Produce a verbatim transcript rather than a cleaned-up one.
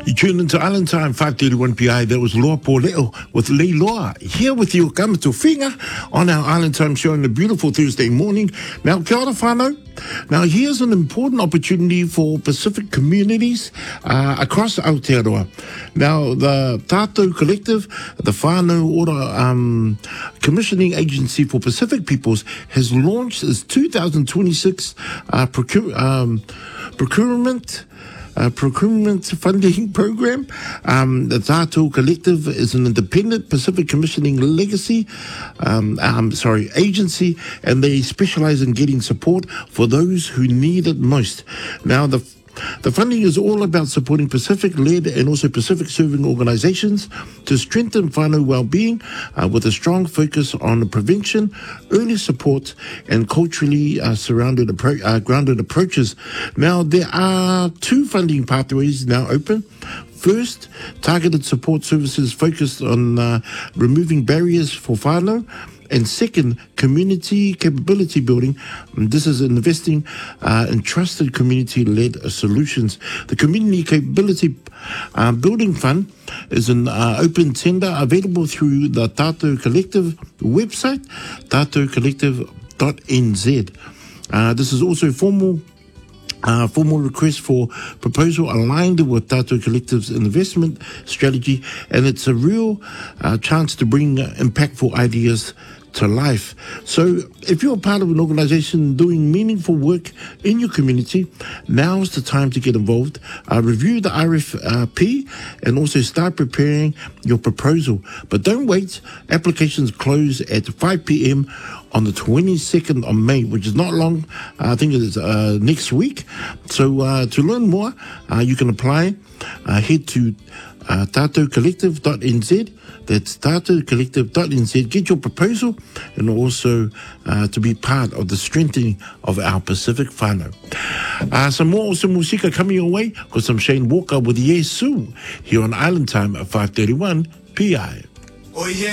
You tuned into Island Time, five thirty-one P I. That was Loa Poleo with Leiloa. Here with you, Kamato Whinga, on our Island Time show on a beautiful Thursday morning. Now, kia ora whanau. Now, here's an important opportunity for Pacific communities uh, across Aotearoa. Now, the Tātou Collective, the Whānau Ora um, Commissioning Agency for Pacific Peoples, has launched its two thousand twenty-six uh, procure, um, procurement Uh, procurement funding program. Um, the Tātou Collective is an independent Pacific Commissioning legacy, um, um, sorry, agency, and they specialize in getting support for those who need it most. Now, the The funding is all about supporting Pacific-led and also Pacific-serving organizations to strengthen whānau well-being uh, with a strong focus on prevention, early support, and culturally uh, surrounded appro- uh, grounded approaches. Now, there are two funding pathways now open. First, targeted support services focused on uh, removing barriers for whānau. And second, community capability building. This is investing uh, in trusted community-led solutions. The Community Capability uh, Building Fund is an uh, open tender available through the Tātou Collective website, tātou collective dot n z. Uh, this is also formal Uh, formal request for proposal aligned with Tātou Collective's investment strategy, and it's a real uh, chance to bring uh, impactful ideas to life. So if you're part of an organization doing meaningful work in your community, now's the time to get involved. Uh, review the R F P and also start preparing your proposal. But don't wait. Applications close at five p.m. on the twenty-second of May, which is not long. Uh, I think it's uh, next week. So uh, to learn more, uh, you can apply. Uh, head to uh, tātou collective dot n z. That's tātou collective dot n z. Get your proposal and also uh, to be part of the strengthening of our Pacific whānau. Uh, some more awesome musika coming your way. Got some Shane Walker with Yesu here on Island Time at five thirty-one P I. Oh yeah.